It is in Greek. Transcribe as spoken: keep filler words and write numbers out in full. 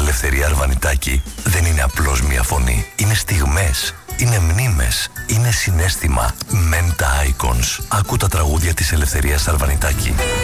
Ελευθερία Αρβανιτάκη δεν είναι απλώς μια φωνή. Είναι στιγμές, είναι μνήμες, είναι συναίσθημα. Menta Icons. Άκου τα τραγούδια της Ελευθερίας Αρβανιτάκη.